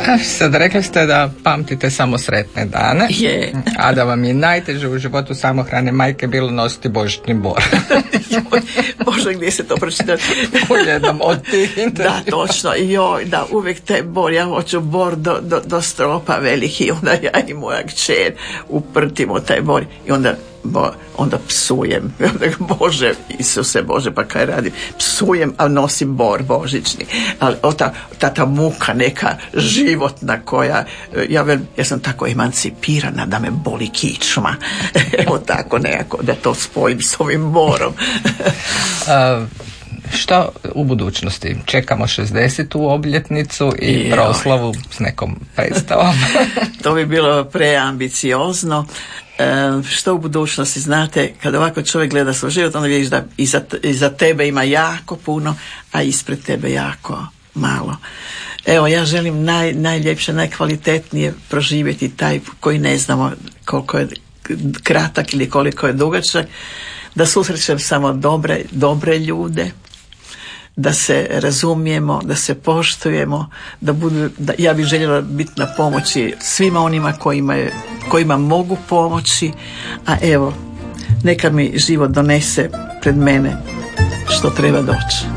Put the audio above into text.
Sad rekli ste da pamtite samo sretne dane, a da vam je najteže u životu samohrane majke bilo nositi božićni bor. Bože, gdje se to pročitati? U jednom od tih intervjua. Da, točno. Joj, da, uvijek taj bor, ja hoću bor do stropa veliki, onda ja i moja kćer uprtimo taj bor i onda psujem. Bože, Isuse Bože, pa kaj radim? Psujem, a nosim bor božićni. Ali ta muka neka životna koja, ja sam tako emancipirana da me boli kičma. Evo tako nekako, da to spojim s ovim borom. Što u budućnosti? Čekamo 60. obljetnicu i proslavu s nekom predstavom. To bi bilo preambiciozno. Što u budućnosti, znate, kad ovako čovjek gleda svoj život, onda vidiš da iza tebe ima jako puno, a ispred tebe jako malo. Evo, ja želim najljepše, najkvalitetnije proživjeti taj koji ne znamo koliko je kratak ili koliko je dugačak, da susrećem samo dobre ljude, da se razumijemo, da se poštujemo, ja bih željela biti na pomoći svima onima kojima mogu pomoći, a evo, neka mi život donese pred mene što treba doći.